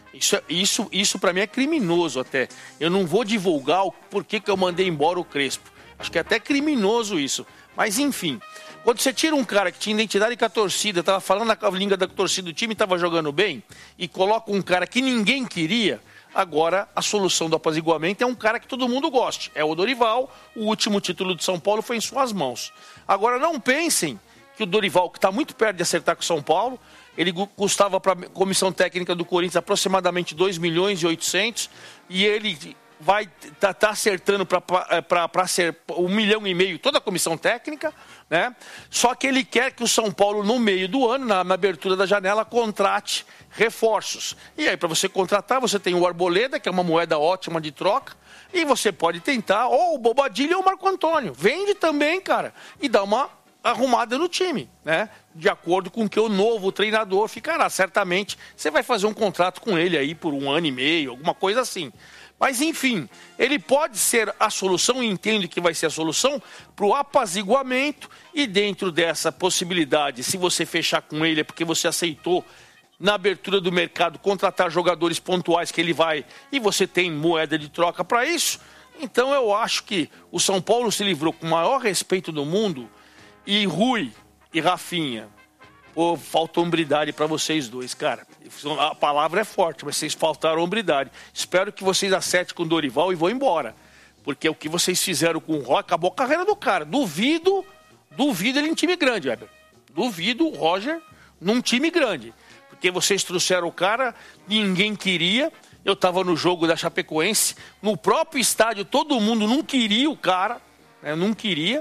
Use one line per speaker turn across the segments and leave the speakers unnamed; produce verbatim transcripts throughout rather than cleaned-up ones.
Isso, isso, isso para mim é criminoso até. Eu não vou divulgar o porquê que eu mandei embora o Crespo. Acho que é até criminoso isso. Mas enfim, quando você tira um cara que tinha identidade com a torcida, estava falando a língua da torcida do time, estava jogando bem, e coloca um cara que ninguém queria, agora a solução do apaziguamento é um cara que todo mundo goste. É o Dorival, o último título de São Paulo foi em suas mãos. Agora não pensem que o Dorival, que está muito perto de acertar com o São Paulo, ele custava para a comissão técnica do Corinthians aproximadamente dois milhões e oitocentos, e ele vai tá, tá acertando para ser um milhão e meio toda a comissão técnica, né? Só que ele quer que o São Paulo, no meio do ano, na, na abertura da janela, contrate reforços. E aí, para você contratar, você tem o Arboleda, que é uma moeda ótima de troca, e você pode tentar, ou o Bobadilha ou o Marco Antônio. Vende também, cara, e dá uma arrumada no time, né? De acordo com o que o novo treinador ficará. Certamente você vai fazer um contrato com ele aí por um ano e meio, alguma coisa assim. Mas, enfim, ele pode ser a solução, e entendo que vai ser a solução, para o apaziguamento, e dentro dessa possibilidade, se você fechar com ele é porque você aceitou, na abertura do mercado, contratar jogadores pontuais que ele vai, e você tem moeda de troca para isso. Então, eu acho que o São Paulo se livrou com o maior respeito do mundo, e Rui e Rafinha, pô, falta hombridade para vocês dois, cara. A palavra é forte, mas vocês faltaram hombridade. Espero que vocês acertem com o Dorival e vão embora. Porque o que vocês fizeram com o Roger acabou a carreira do cara. Duvido, duvido ele em time grande, Weber. Duvido o Roger num time grande. Porque vocês trouxeram o cara, ninguém queria. Eu estava no jogo da Chapecoense, no próprio estádio, todo mundo não queria o cara, né? Não queria.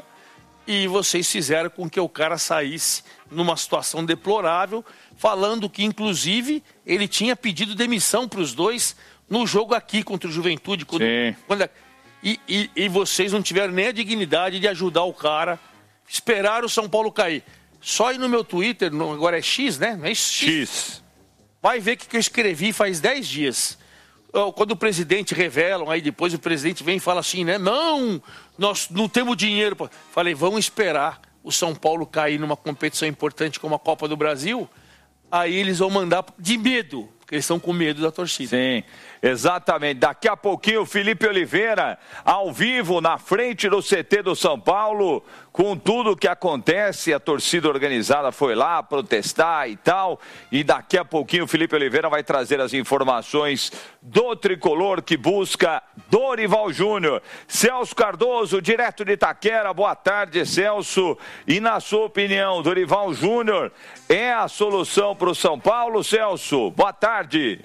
E vocês fizeram com que o cara saísse numa situação deplorável, falando que, inclusive, ele tinha pedido demissão para os dois no jogo aqui contra o Juventude. Quando, quando, e, e, e vocês não tiveram nem a dignidade de ajudar o cara, esperar o São Paulo cair. Só ir no meu Twitter, no, agora é X, né? Não é X. X. Vai ver o que eu escrevi faz dez dias. Quando o presidente revelam, aí depois o presidente vem e fala assim, né? Não, nós não temos dinheiro. Falei, vamos esperar o São Paulo cair numa competição importante como a Copa do Brasil. Aí eles vão mandar de medo, porque eles estão com medo da torcida.
Sim, exatamente. Daqui a pouquinho o Felipe Oliveira, ao vivo, na frente do C T do São Paulo, com tudo o que acontece, a torcida organizada foi lá protestar e tal, e daqui a pouquinho o Felipe Oliveira vai trazer as informações do tricolor que busca Dorival Júnior. Celso Cardoso, direto de Itaquera, boa tarde, Celso. E na sua opinião, Dorival Júnior é a solução para o São Paulo, Celso? Boa tarde.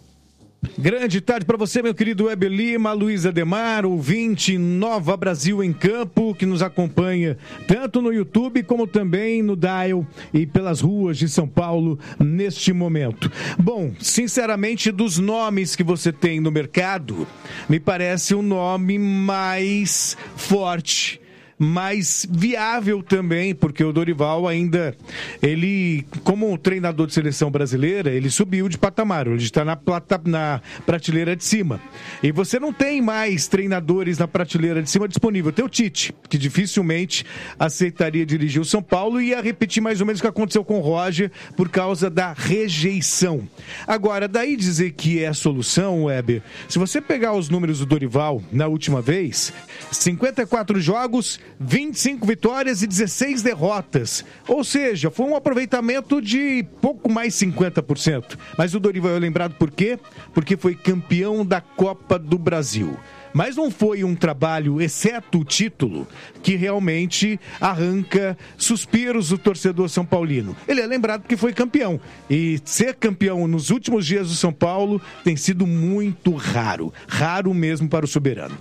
Grande tarde para você, meu querido Weber Lima, Luiz Ademar, ouvinte Nova Brasil em Campo, que nos acompanha tanto no YouTube como também no Dial e pelas ruas de São Paulo neste momento. Bom, sinceramente, dos nomes que você tem no mercado, me parece um nome mais forte, mais viável também, porque o Dorival ainda, ele, como treinador de seleção brasileira, ele subiu de patamar, ele está na, plata, na prateleira de cima. E você não tem mais treinadores na prateleira de cima disponível. Tem o Tite, que dificilmente aceitaria dirigir o São Paulo e ia repetir mais ou menos o que aconteceu com o Roger por causa da rejeição. Agora, daí dizer que é a solução, Weber, se você pegar os números do Dorival na última vez, cinquenta e quatro jogos, vinte e cinco vitórias e dezesseis derrotas. Ou seja, foi um aproveitamento de pouco mais cinquenta por cento. Mas o Dorival é lembrado por quê? Porque foi campeão da Copa do Brasil. Mas não foi um trabalho, exceto o título, que realmente arranca suspiros do torcedor são paulino. Ele é lembrado porque foi campeão. E ser campeão nos últimos dias do São Paulo tem sido muito raro. Raro mesmo para o soberano.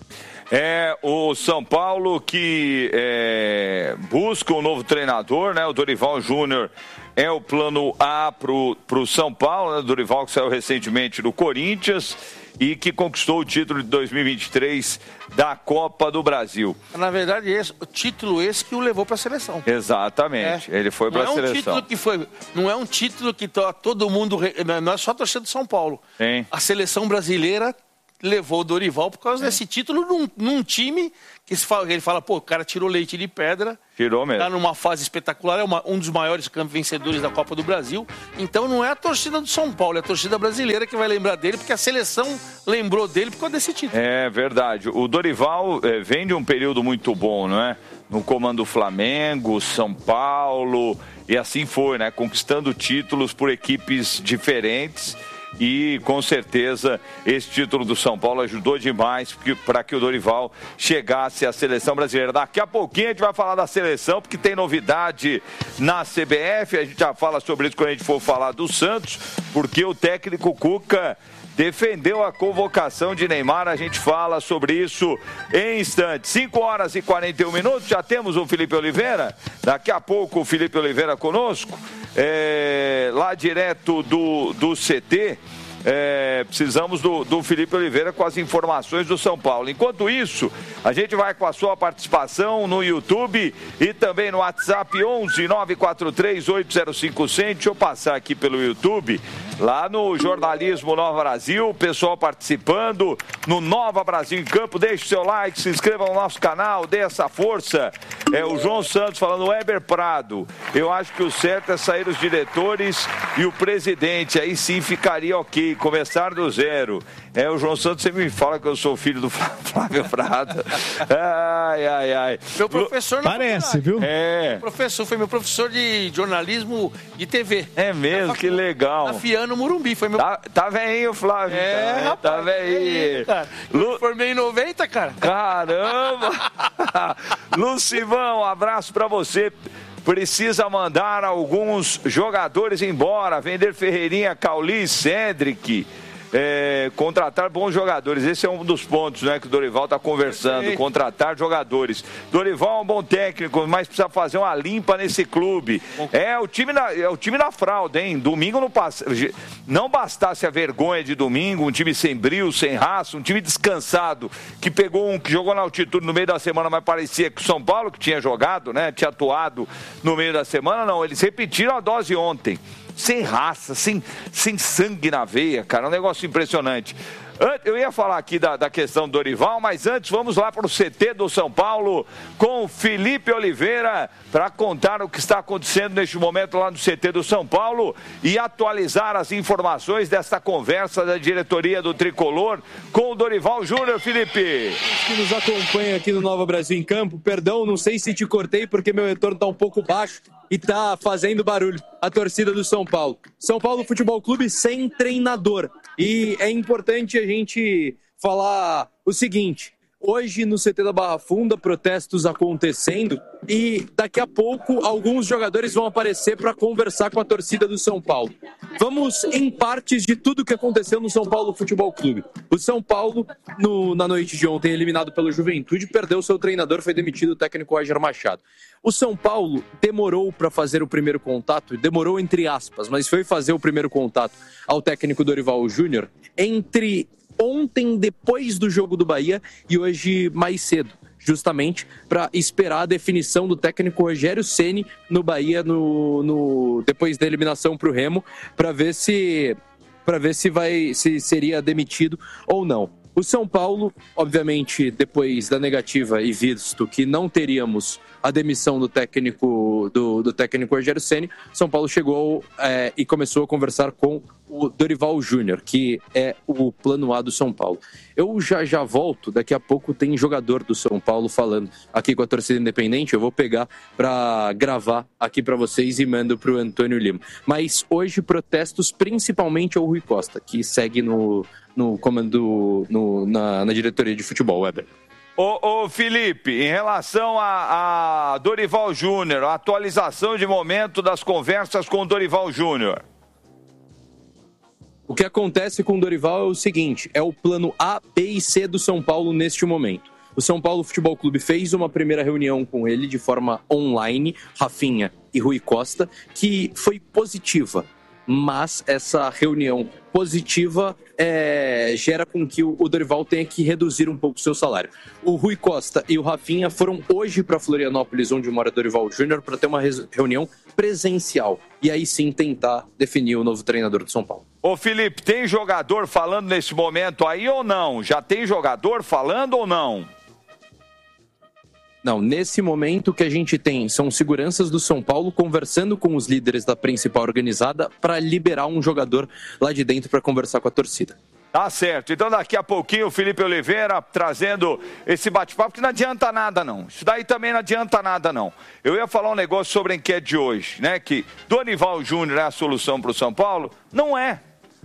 É o São Paulo que é, busca um novo treinador, né? O Dorival Júnior é o plano A para o São Paulo, né? O Dorival que saiu recentemente do Corinthians e que conquistou o título de dois mil e vinte e três da Copa do Brasil.
Na verdade, esse, o título esse que o levou para a seleção.
Exatamente, é. Ele foi para a
não
seleção.
É um título que foi, não é um título que todo mundo, não é só a torcida do São Paulo.
Sim.
A seleção brasileira levou o Dorival por causa é. desse título num, num time que se fala, ele fala, pô, o cara tirou leite de pedra.
Tirou mesmo.
Tá numa fase espetacular, é uma, um dos maiores vencedores da Copa do Brasil. Então não é a torcida do São Paulo, é a torcida brasileira que vai lembrar dele, porque a seleção lembrou dele por causa desse título.
É verdade. O Dorival é, vem de um período muito bom, não é? No comando do Flamengo, São Paulo, e assim foi, né? Conquistando títulos por equipes diferentes. E com certeza esse título do São Paulo ajudou demais para que o Dorival chegasse à seleção brasileira. Daqui a pouquinho a gente vai falar da seleção, porque tem novidade na C B F. A gente já fala sobre isso quando a gente for falar do Santos, porque o técnico Cuca defendeu a convocação de Neymar. A gente fala sobre isso em instantes. cinco horas e quarenta e um minutos, já temos o Felipe Oliveira. Daqui a pouco o Felipe Oliveira conosco, é, lá direto do, do C T. É, precisamos do, do Felipe Oliveira com as informações do São Paulo. Enquanto isso, a gente vai com a sua participação no YouTube e também no WhatsApp onze nove quatro três oito zero cinco zero zero. Deixa eu passar aqui pelo YouTube, lá no Jornalismo Nova Brasil, o pessoal participando no Nova Brasil em Campo. Deixe seu like, se inscreva no nosso canal, dê essa força. É o João Santos falando, Weber Prado, eu acho que o certo é sair os diretores e o presidente, aí sim ficaria ok, começar do zero. É, o João Santos sempre me fala que eu sou filho do Flávio Prado. Ai, ai, ai.
Meu professor não
Parece, viu?
É.
Meu professor, foi meu professor de jornalismo de T V.
É mesmo, que legal.
Na Fiano Morumbi, foi meu...
Tá, tá velhinho, Flávio.
É,
tá,
rapaz.
Tá velhinho.
Cara. Eu me formei em noventa, cara.
Caramba! Lucivão, um abraço pra você. Precisa mandar alguns jogadores embora, vender Ferreirinha, Cauli, Cedric, é, contratar bons jogadores. Esse é um dos pontos, né, que o Dorival está conversando, Perfeito. contratar jogadores. Dorival é um bom técnico, mas precisa fazer uma limpa nesse clube. É o time na, é o time na fralda, hein? Domingo não, passa, não bastasse a vergonha de domingo, um time sem brilho, sem raça, um time descansado, que pegou um que jogou na altitude no meio da semana, mas parecia que o São Paulo que tinha jogado, né, tinha atuado no meio da semana. Não, eles repetiram a dose ontem. Sem raça, sem, sem sangue na veia, cara, um negócio impressionante. Eu ia falar aqui da, da questão do Dorival, mas antes vamos lá para o C T do São Paulo com Felipe Oliveira para contar o que está acontecendo neste momento lá no C T do São Paulo e atualizar as informações desta conversa da diretoria do Tricolor com o Dorival Júnior. Felipe.
Que nos acompanha aqui no Nova Brasil em Campo, perdão, não sei se te cortei porque meu retorno está um pouco baixo e tá fazendo barulho. A torcida do São Paulo. São Paulo Futebol Clube sem treinador. E é importante a gente falar o seguinte. Hoje no C T da Barra Funda, protestos acontecendo e daqui a pouco alguns jogadores vão aparecer para conversar com a torcida do São Paulo. Vamos em partes de tudo o que aconteceu no São Paulo Futebol Clube. O São Paulo, no, na noite de ontem, eliminado pelo Juventude, perdeu seu treinador, foi demitido o técnico Roger Machado. O São Paulo demorou para fazer o primeiro contato, demorou entre aspas, mas foi fazer o primeiro contato ao técnico Dorival Júnior entre ontem, depois do jogo do Bahia, e hoje mais cedo, justamente para esperar a definição do técnico Rogério Ceni no Bahia, no, no, depois da eliminação para o Remo, para ver se para ver se vai se seria demitido ou não. O São Paulo, obviamente, depois da negativa e visto que não teríamos a demissão do técnico do, do técnico Rogério Ceni, São Paulo chegou é, e começou a conversar com o Dorival Júnior, que é o plano A do São Paulo. Eu já já volto, daqui a pouco tem jogador do São Paulo falando aqui com a torcida independente, eu vou pegar para gravar aqui para vocês e mando para o Antônio Lima. Mas hoje protestos principalmente ao Rui Costa, que segue no, no comando, no, na, na diretoria de futebol, Weber.
Ô, ô Felipe, em relação a, a Dorival Júnior, a atualização de momento das conversas com o Dorival Júnior.
O que acontece com o Dorival é o seguinte, é o plano A, B e C do São Paulo neste momento. O São Paulo Futebol Clube fez uma primeira reunião com ele de forma online, Rafinha e Rui Costa, que foi positiva. mas essa reunião positiva é, gera com que o, o Dorival tenha que reduzir um pouco o seu salário. O Rui Costa e o Rafinha foram hoje para Florianópolis, onde mora Dorival Júnior, para ter uma reunião presencial e aí sim tentar definir o novo treinador do São Paulo.
Ô Felipe, tem jogador falando nesse momento aí ou não? Já tem jogador falando ou não?
Não, nesse momento o que a gente tem são seguranças do São Paulo conversando com os líderes da principal organizada para liberar um jogador lá de dentro para conversar com a torcida.
Tá certo. Então daqui a pouquinho o Felipe Oliveira trazendo esse bate-papo, que não adianta nada não. Isso daí também não adianta nada não. Eu ia falar um negócio sobre a enquete de hoje, né? Que Dorival Júnior é a solução para o São Paulo. Não é.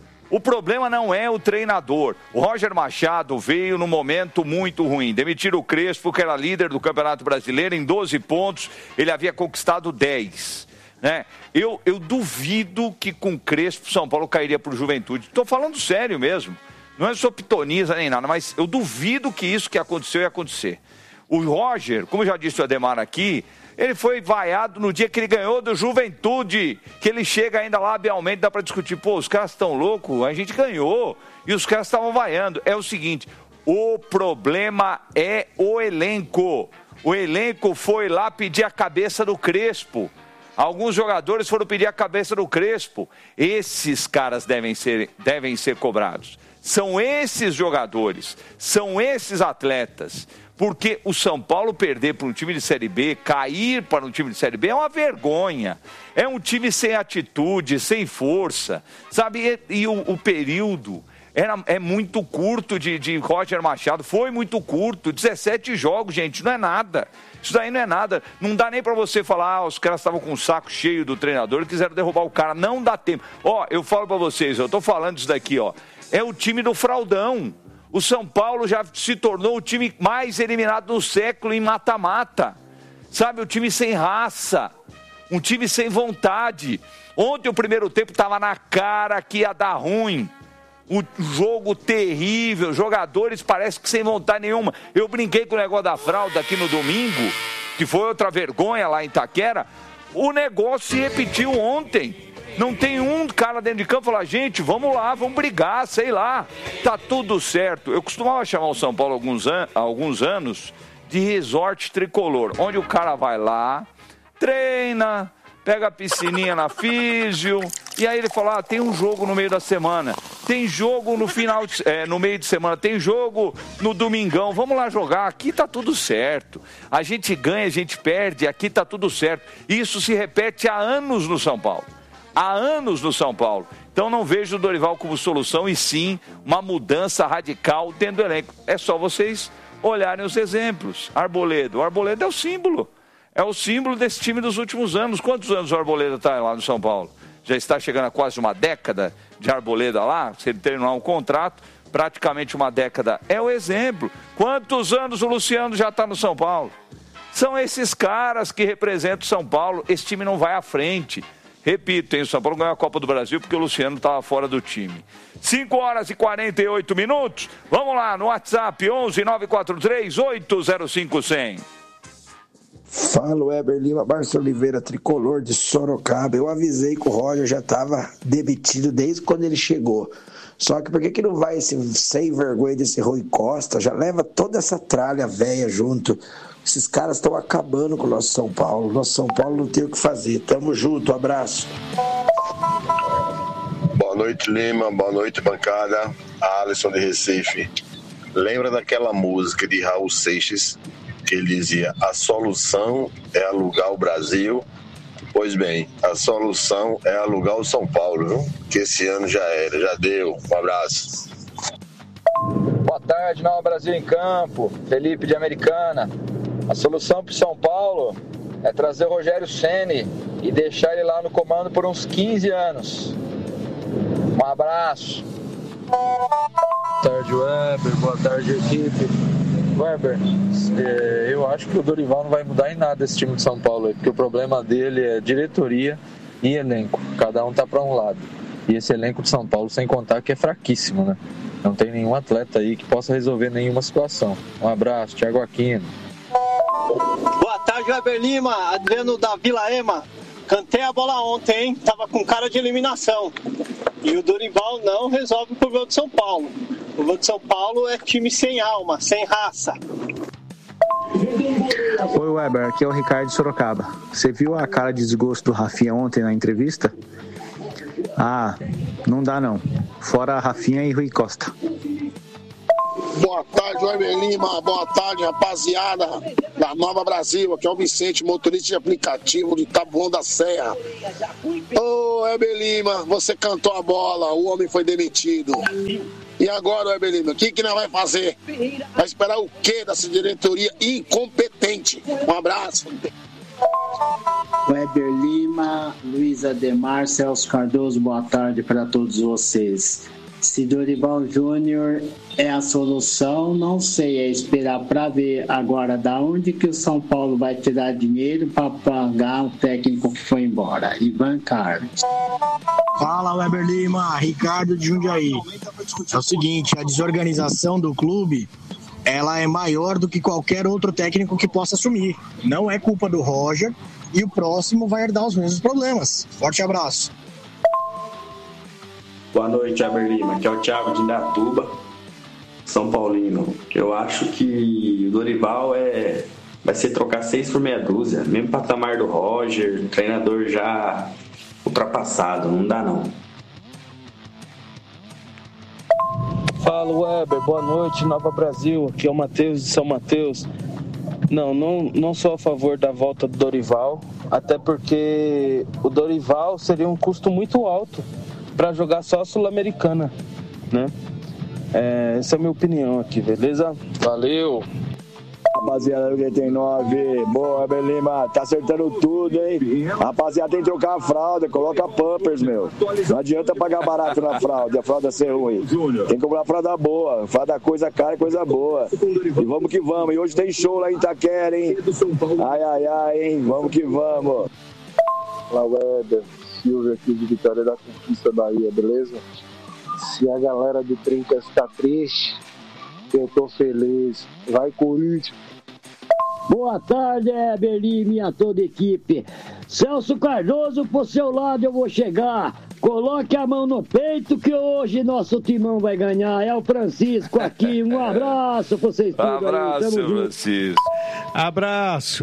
O problema não é o treinador. O Roger Machado veio num momento muito ruim. Demitiram o Crespo, que era líder do Campeonato Brasileiro, em doze pontos. Ele havia conquistado dez. Né? Eu, eu duvido que com o Crespo São Paulo cairia para o Juventude. Estou falando sério mesmo. Não é só pitoniza nem nada, mas eu duvido que isso que aconteceu ia acontecer. O Roger, como já disse o Ademar aqui, ele foi vaiado no dia que ele ganhou do Juventude, que ele chega ainda labialmente, dá para discutir, pô, os caras estão loucos, a gente ganhou, e os caras estavam vaiando. É o seguinte, o problema é o elenco. O elenco foi lá pedir a cabeça do Crespo. Alguns jogadores foram pedir a cabeça do Crespo. Esses caras devem ser, devem ser cobrados. São esses jogadores, são esses atletas. Porque o São Paulo perder para um time de Série B, cair para um time de Série B é uma vergonha. É um time sem atitude, sem força, sabe? E, e o, o período era, é muito curto de, de Roger Machado, foi muito curto, dezessete jogos, gente, não é nada. Isso daí não é nada. Não dá nem para você falar, ah, os caras estavam com o saco cheio do treinador e quiseram derrubar o cara. Não dá tempo. Ó, eu falo para vocês, eu tô falando isso daqui, ó. É o time do fraldão. O São Paulo já se tornou o time mais eliminado do século em mata-mata. Sabe, o time sem raça, um time sem vontade. Ontem o primeiro tempo estava na cara que ia dar ruim. O jogo terrível, jogadores parece que sem vontade nenhuma. Eu brinquei com o negócio da fralda aqui no domingo, que foi outra vergonha lá em Itaquera. O negócio se repetiu ontem. Não tem um cara dentro de campo falar, gente, vamos lá, vamos brigar, sei lá. Tá tudo certo. Eu costumava chamar o São Paulo há alguns, an- há alguns anos de resort tricolor, onde o cara vai lá, treina, pega a piscininha na físio, e aí ele fala, ah, tem um jogo no meio da semana, tem jogo no final, de, é, no meio de semana, tem jogo no domingão, vamos lá jogar, aqui tá tudo certo. A gente ganha, a gente perde, aqui tá tudo certo. Isso se repete há anos no São Paulo. Há anos no São Paulo. Então não vejo o Dorival como solução, e sim uma mudança radical dentro do elenco. É só vocês olharem os exemplos. Arboleda. O Arboleda é o símbolo. É o símbolo desse time dos últimos anos. Quantos anos o Arboleda está lá no São Paulo? Já está chegando a quase uma década de Arboleda lá. Se ele terminar um contrato, praticamente uma década. É o exemplo. Quantos anos o Luciano já está no São Paulo? São esses caras que representam o São Paulo. Esse time não vai à frente. Repito, hein, o São Paulo ganhou a Copa do Brasil porque o Luciano estava fora do time. cinco horas e quarenta e oito minutos. Vamos lá, no WhatsApp onze nove quatro três oito zero cinco zero zero.
Fala, Weber Lima, Barça Oliveira, tricolor de Sorocaba. Eu avisei que o Roger já estava demitido desde quando ele chegou. Só que por que, que não vai esse sem vergonha desse Rui Costa? Já leva toda essa tralha velha junto. Esses caras estão acabando com o nosso São Paulo. Nosso São Paulo não tem o que fazer. Tamo junto, abraço.
Boa noite, Lima. Boa noite, bancada. Alisson de Recife. Lembra daquela música de Raul Seixas, que ele dizia, a solução é alugar o Brasil? Pois bem, a solução é alugar o São Paulo, viu? Que esse ano já era, já deu. Um abraço.
Boa tarde, Nova Brasil em Campo. Felipe de Americana. A solução para o São Paulo é trazer o Rogério Ceni e deixar ele lá no comando por uns quinze anos. Um abraço.
Boa tarde, Weber. Boa tarde, equipe. Weber, é, eu acho que o Dorival não vai mudar em nada esse time de São Paulo, porque o problema dele é diretoria e elenco. Cada um tá para um lado. E esse elenco de São Paulo, sem contar que é fraquíssimo, né? Não tem nenhum atleta aí que possa resolver nenhuma situação. Um abraço, Thiago Aquino.
Boa tarde, Weber Lima, Adriano da Vila Ema. cantei a bola ontem, hein? Tava com cara de eliminação. E o Dorival não resolve o problema de São Paulo. O problema de São Paulo é time sem alma, sem raça.
Oi, Weber, aqui é o Ricardo de Sorocaba. Você viu a cara de desgosto do Rafinha ontem na entrevista? Ah, não dá não. Fora Rafinha e Rui Costa.
Boa tarde, Weber Lima. Boa tarde, rapaziada da Nova Brasil. Aqui é o Vicente, motorista de aplicativo de Taboão da Serra. Ô, Weber Lima, você cantou a bola, o homem foi demitido. E agora, Weber Lima, o que, que nós vai fazer? Vai esperar o quê dessa diretoria incompetente? Um abraço.
Weber Lima, Luiz Ademar, Celso Cardoso, boa tarde para todos vocês. Se Dorival Júnior é a solução, não sei, é esperar para ver agora da onde que o São Paulo vai tirar dinheiro para pagar o técnico que foi embora, Ivan Carlos.
Fala, Weber Lima, Ricardo de Jundiaí. É o seguinte, a desorganização do clube, ela é maior do que qualquer outro técnico que possa assumir. Não é culpa do Roger e o próximo vai herdar os mesmos problemas. Forte abraço.
Boa noite, Weber Lima. Aqui é o Thiago de Indatuba, São Paulino. Eu acho que o Dorival é... vai ser trocar seis por meia dúzia. Mesmo patamar do Roger, treinador já ultrapassado. Não dá, não.
Fala, Weber. Boa noite, Nova Brasil. Aqui é o Matheus de São Mateus. Não, não, não sou a favor da volta do Dorival, até porque o Dorival seria um custo muito alto para jogar só a Sul-Americana, né? É, essa é a minha opinião aqui, beleza? Valeu!
Rapaziada do Q T nove, boa, Weber Lima, tá acertando tudo, hein? Rapaziada, tem que trocar a fralda, coloca Pampers, meu. Não adianta pagar barato na fralda, a fralda ser ruim. Tem que comprar fralda boa, fralda coisa cara e coisa boa. E vamos que vamos, e hoje tem show lá em Itaquera, hein? Ai, ai, ai, hein? Vamos que vamos.
Fala, Weber. Silvio aqui de Vitória da Conquista, Bahia, beleza? Se a galera do trinta está triste, eu tô feliz. Vai, Corinthians!
Boa tarde, Weber Lima e a toda a equipe. Celso Cardoso, pro seu lado eu vou chegar. Coloque a mão no peito que hoje nosso timão vai ganhar. É o Francisco aqui. Um abraço pra vocês todos.
Abraço, Francisco.
Abraço.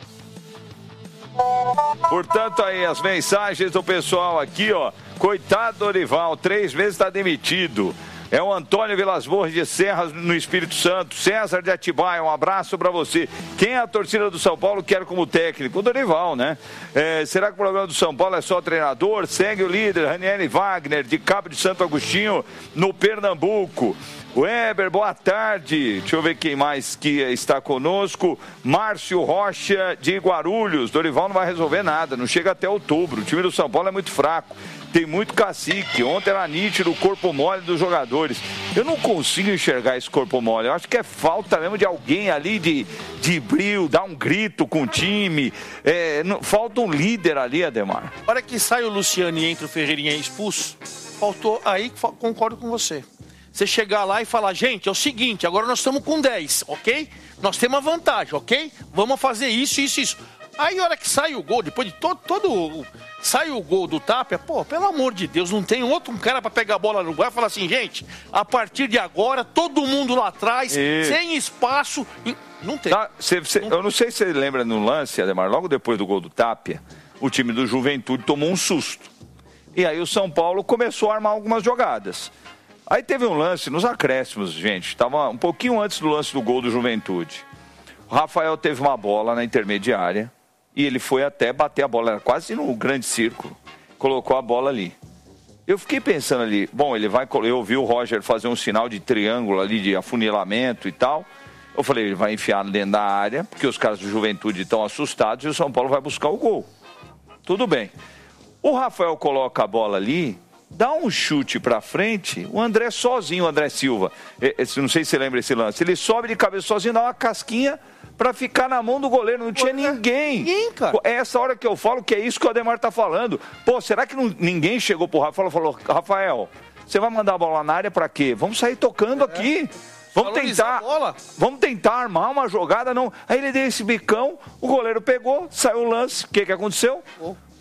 Portanto, aí as mensagens do pessoal aqui, ó. Coitado Dorival, três meses está demitido. É o Antônio Vilas Boas de Serras, no Espírito Santo. César de Atibaia, um abraço para você. Quem é a torcida do São Paulo quer como técnico? O Dorival, né? É, será que o problema do São Paulo é só treinador? Segue o líder, Ranieri Wagner, de Cabo de Santo Agostinho, no Pernambuco. Weber, boa tarde. Deixa eu ver quem mais que está conosco. Márcio Rocha, de Guarulhos. Dorival não vai resolver nada, não chega até outubro. O time do São Paulo é muito fraco. Tem muito cacique. Ontem era nítido o corpo mole dos jogadores. Eu não consigo enxergar esse corpo mole. Eu acho que é falta mesmo de alguém ali de, de brilho, dar um grito com o time. É, não, falta um líder ali, Ademar.
Na hora que sai o Luciano e entra o Ferreirinha expulso, faltou aí, concordo com você. Você chegar lá e falar, gente, é o seguinte, agora nós estamos com dez, ok? Nós temos a vantagem, ok? Vamos fazer isso, isso, isso. Aí a hora que sai o gol, depois de todo, todo sai o gol do Tapia, pô, pelo amor de Deus, não tem outro cara para pegar a bola no lugar e falar assim, gente, a partir de agora, todo mundo lá atrás, e... sem espaço, não tem.
Tá, cê, cê, não... Eu não sei se você lembra no lance, Ademar, logo depois do gol do Tapia, o time do Juventude tomou um susto. E aí o São Paulo começou a armar algumas jogadas. Aí teve um lance nos acréscimos, gente. Estava um pouquinho antes do lance do gol do Juventude. O Rafael teve uma bola na intermediária e ele foi até bater a bola, era quase no grande círculo. Colocou a bola ali. Eu fiquei pensando ali, bom, ele vai... Eu ouvi o Roger fazer um sinal de triângulo ali, de afunilamento e tal. Eu falei, ele vai enfiar dentro da área, porque os caras do Juventude estão assustados e o São Paulo vai buscar o gol. Tudo bem. O Rafael coloca a bola ali... Dá um chute pra frente, o André sozinho, o André Silva, esse, não sei se você lembra esse lance, ele sobe de cabeça sozinho, dá uma casquinha pra ficar na mão do goleiro, não tinha ninguém. Ninguém, cara. É essa hora que eu falo que é isso que o Ademar tá falando. Pô, será que não, ninguém chegou pro Rafael e falou, Rafael, você vai mandar a bola na área pra quê? Vamos sair tocando é. aqui. Vamos tentar, vamos tentar armar uma jogada, não. Aí ele deu esse bicão, o goleiro pegou, saiu o lance, o que que aconteceu? Oh.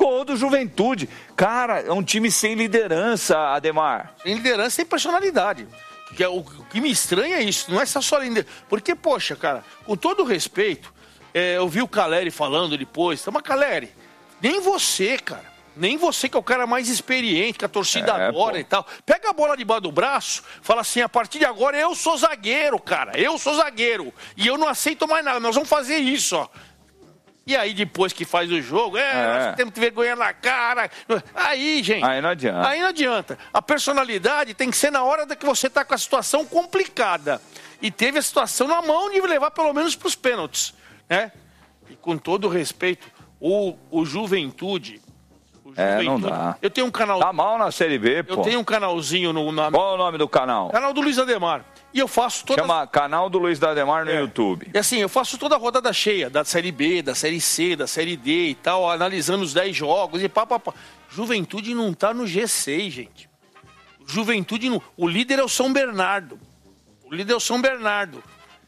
gol do Juventude. Cara, é um time sem liderança, Ademar.
Sem liderança, sem personalidade. Que é, o, o que me estranha é isso, não é só liderança. Porque, poxa, cara, com todo respeito, é, eu vi o Caleri falando depois, mas Caleri, nem você, cara. Nem você, que é o cara mais experiente, que a torcida é, adora pô. e tal. Pega a bola debaixo do braço, fala assim, a partir de agora eu sou zagueiro, cara. Eu sou zagueiro. E eu não aceito mais nada. Nós vamos fazer isso, ó. E aí, depois que faz o jogo, é, é. nós temos que vergonha na cara. Aí, gente.
Aí não adianta.
Aí não adianta. A personalidade tem que ser na hora que você tá com a situação complicada. E teve a situação na mão de levar pelo menos para os pênaltis, né? E com todo respeito, o, o Juventude...
É, não dá.
Eu tenho um canal...
Tá mal na Série B, pô.
Eu tenho um canalzinho no... Na...
Qual é o nome do canal?
Canal do Luiz Ademar. E eu faço toda...
Chama Canal do Luiz Ademar no é. YouTube.
E assim, eu faço toda a rodada cheia, da Série B, da Série C, da Série D e tal, analisando os dez jogos e pá, pá, pá. Juventude não tá no G seis, gente. Juventude não... O líder é o São Bernardo. O líder é o São Bernardo.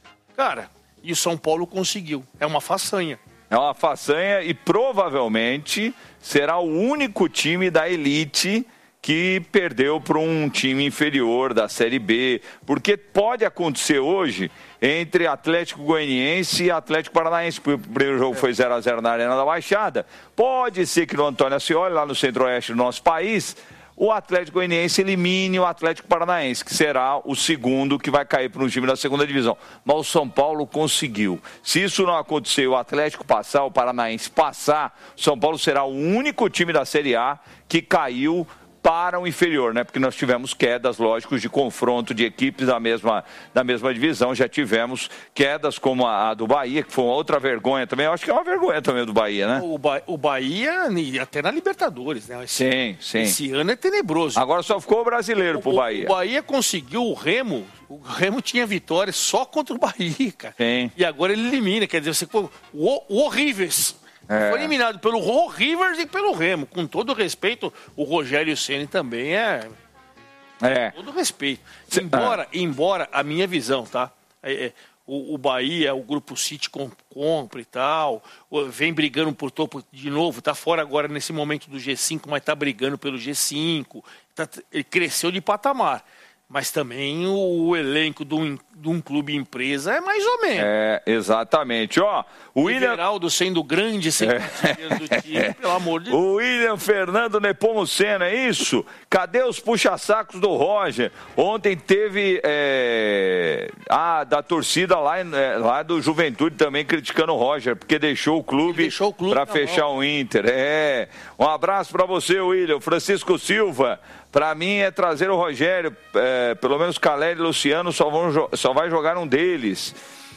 Cara, e o São Paulo conseguiu. É uma façanha.
É uma façanha e provavelmente será o único time da elite que perdeu para um time inferior da Série B. Porque pode acontecer hoje entre Atlético Goianiense e Atlético Paranaense. O primeiro jogo foi zero a zero na Arena da Baixada. Pode ser que no Antônio Ascioli, lá no centro-oeste do nosso país, o Atlético Goianiense elimine o Atlético Paranaense, que será o segundo que vai cair para um time da segunda divisão. Mas o São Paulo conseguiu. Se isso não acontecer, o Atlético passar, o Paranaense passar, o São Paulo será o único time da Série A que caiu para o inferior, né? Porque nós tivemos quedas, lógicos, de confronto de equipes da mesma, da mesma divisão. Já tivemos quedas como a, a do Bahia, que foi uma outra vergonha também. Eu acho que é uma vergonha também do Bahia, né?
O, ba o Bahia, até na Libertadores, né? Esse,
sim, sim.
Esse ano é tenebroso.
Agora só ficou o brasileiro o, pro Bahia.
O Bahia conseguiu o Remo. O Remo tinha vitória só contra o Bahia, cara.
Sim.
E agora ele elimina. Quer dizer, você o, o horríveis. É. Foi eliminado pelo Rivers e pelo Remo. Com todo respeito, o Rogério Ceni também é...
É.
Com todo respeito. Embora, é. embora a minha visão, tá? É, é, o, o Bahia, o Grupo City com, compra e tal, vem brigando por topo de novo, tá fora agora nesse momento do G cinco, mas tá brigando pelo G cinco. Tá, ele cresceu de patamar. Mas também o, o elenco de um, de um clube empresa é mais ou menos.
É, exatamente. Ó, o William...
Everaldo sendo grande secretário é. do time, pelo amor de Deus.
O William Fernando Nepomuceno, é isso? Cadê os puxa-sacos do Roger? Ontem teve é, a da torcida lá, é, lá do Juventude também criticando o Roger, porque deixou o clube, clube para fechar mão. o Inter. É. Um abraço para você, William. Francisco Silva. Para mim é trazer o Rogério, é, pelo menos Caleri e Luciano só, vão, só vai jogar um deles.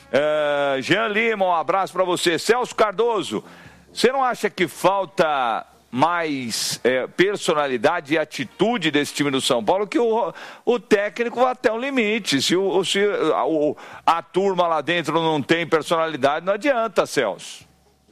É, Jean Lima, um abraço para você. Celso Cardoso, você não acha que falta mais é, personalidade e atitude desse time do São Paulo? Que o, o técnico vai até um limite. Se, o, se a, o, a turma lá dentro não tem personalidade, não adianta, Celso.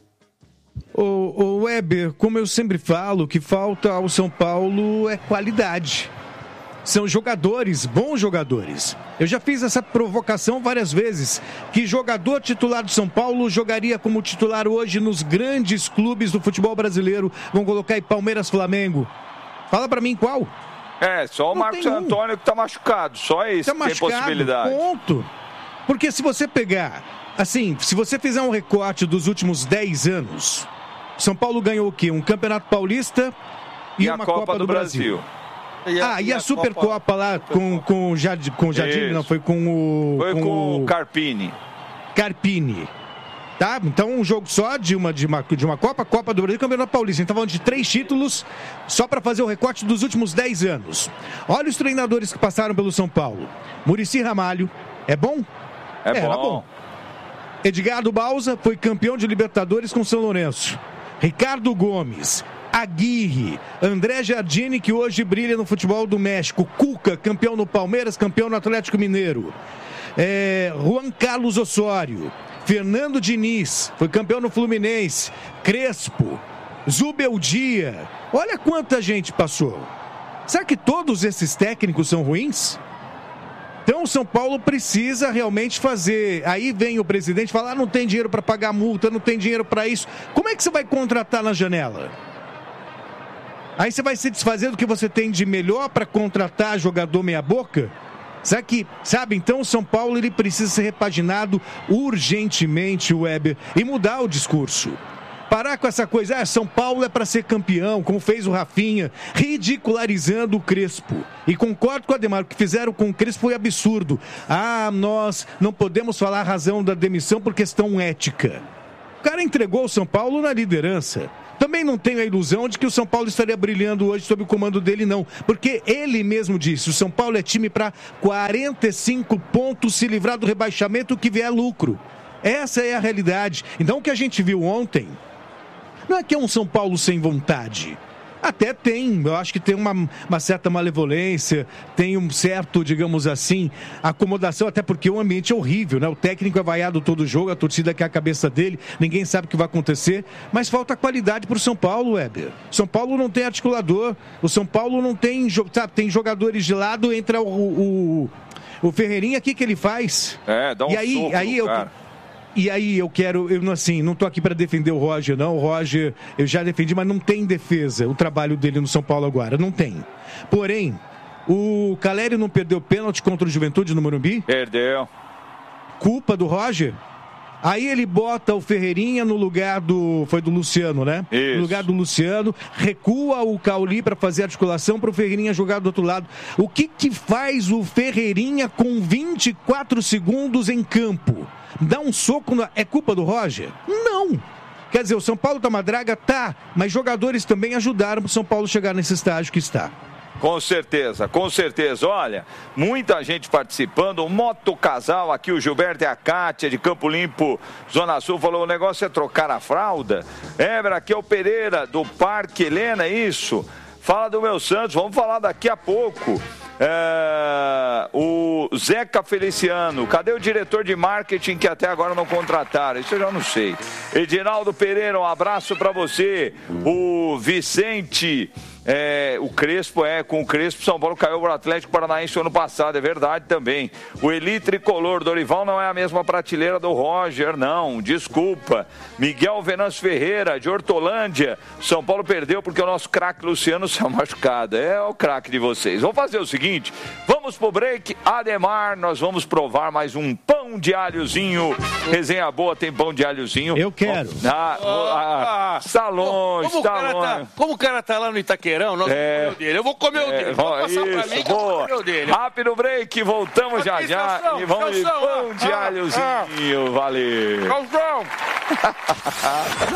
O, o Weber, como eu sempre falo, o que falta ao São Paulo é qualidade. São jogadores, bons jogadores. Eu já fiz essa provocação várias vezes, que jogador titular do São Paulo jogaria como titular hoje nos grandes clubes do futebol brasileiro. Vamos colocar aí Palmeiras, Flamengo. Fala pra mim qual?
É, só o Não Marcos Antônio um. que tá machucado, só esse tá que tem possibilidade.
Ponto. Porque se você pegar, assim, se você fizer um recorte dos últimos dez anos... São Paulo ganhou o quê? Um Campeonato Paulista e, e uma Copa, Copa do, do Brasil. Brasil. E a, ah, e, e a, a Supercopa Copa... lá com, com o Jardim, com o Jardim, não, foi com o...
Foi com, com o Carpini.
Carpini. Tá? Então um jogo só de uma, de uma, de uma Copa, Copa do Brasil e Campeonato Paulista. A gente tá falando de três títulos só para fazer o recorte dos últimos dez anos. Olha os treinadores que passaram pelo São Paulo. Muricy Ramalho, é bom?
É,
é
bom.
Era bom. Edgardo Bausa foi campeão de Libertadores com São Lourenço. Ricardo Gomes, Aguirre, André Jardine, que hoje brilha no futebol do México, Cuca, campeão no Palmeiras, campeão no Atlético Mineiro, é, Juan Carlos Osório, Fernando Diniz, foi campeão no Fluminense, Crespo, Zubeldia, olha quanta gente passou. Será que todos esses técnicos são ruins? Então o São Paulo precisa realmente fazer. Aí vem o presidente falar, ah, não tem dinheiro para pagar multa, não tem dinheiro para isso. Como é que você vai contratar na janela? Aí você vai se desfazer do que você tem de melhor para contratar jogador meia-boca? Será que, sabe, então o São Paulo ele precisa ser repaginado urgentemente, Weber, e mudar o discurso. Parar com essa coisa, ah, São Paulo é para ser campeão, como fez o Rafinha, ridicularizando o Crespo. E concordo com o Ademar, o que fizeram com o Crespo foi absurdo. Ah, nós não podemos falar a razão da demissão por questão ética. O cara entregou o São Paulo na liderança. Também não tenho a ilusão de que o São Paulo estaria brilhando hoje sob o comando dele, não. Porque ele mesmo disse, o São Paulo é time para quarenta e cinco pontos, se livrar do rebaixamento, que vier lucro. Essa é a realidade. Então o que a gente viu ontem não é que é um São Paulo sem vontade. Até tem, eu acho que tem uma, uma certa malevolência, tem um certo, digamos assim, acomodação, até porque o ambiente é horrível, né? O técnico é vaiado todo jogo, a torcida quer a cabeça dele, ninguém sabe o que vai acontecer, mas falta qualidade para o São Paulo, Weber. São Paulo não tem articulador, o São Paulo não tem, sabe, tem jogadores de lado, entra o, o, o Ferreirinha, o que que ele faz?
É, dá um
e aí,
soco
aí
no
eu
cara.
E aí eu quero, eu assim, não tô aqui para defender o Roger, não. O Roger eu já defendi, mas não tem defesa o trabalho dele no São Paulo agora, não tem. Porém, o Caleri não perdeu pênalti contra o Juventude no Morumbi?
Perdeu.
Culpa do Roger? Aí ele bota o Ferreirinha no lugar do... Foi do Luciano, né?
Isso.
No lugar do Luciano, recua o Cauli para fazer a articulação para o Ferreirinha jogar do outro lado. O que que faz o Ferreirinha com vinte e quatro segundos em campo? Dá um soco, na... é culpa do Roger? Não! Quer dizer, o São Paulo tá uma draga? Tá, mas jogadores também ajudaram pro São Paulo chegar nesse estágio que está.
Com certeza, com certeza. Olha, muita gente participando. O Moto Casal aqui, o Gilberto e a Kátia de Campo Limpo, Zona Sul, falou: o negócio é trocar a fralda. É, aqui é o Pereira do Parque Helena, é isso? Fala do meu Santos, vamos falar daqui a pouco. É, o Zeca Feliciano, cadê o diretor de marketing que até agora não contrataram? Isso eu já não sei. Edinaldo Pereira, um abraço para você. O Vicente, é, o Crespo, é, com o Crespo, São Paulo caiu para o Atlético Paranaense ano passado, é verdade também. O Eli Tricolor, Dorival não é a mesma prateleira do Roger, não, desculpa. Miguel Venâncio Ferreira, de Hortolândia, São Paulo perdeu porque o nosso craque Luciano saiu machucado. É o craque de vocês. Vamos fazer o seguinte. Vamos pro break, Ademar, nós vamos provar mais um pão de alhozinho. Resenha boa, tem pão de alhozinho.
Eu quero.
Ah, ah, está longe,
como,
está
o
longe.
tá, como o cara tá lá no Itaquerão, nós
É,
vamos comer o dele. Eu vou comer o
é,
dele. Vou passar
isso,
pra mim que eu
boa.
vou comer o dele.
Rápido break, voltamos já
Aqui,
já.
Celção,
E vamos de
Celção,
pão de
ah,
alhozinho, valeu.
Celção.